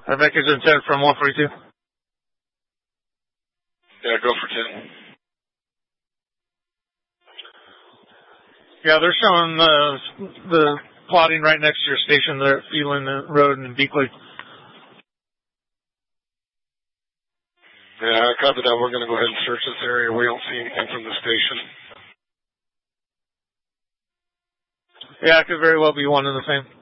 Vector's in 10 from 142. Yeah, go for 10. Yeah, they're showing the plotting right next to your station there at Phelan Road in Beakley. Yeah, copy that. We're going to go ahead and search this area. We don't see anything from the station. Yeah, it could very well be one and the same.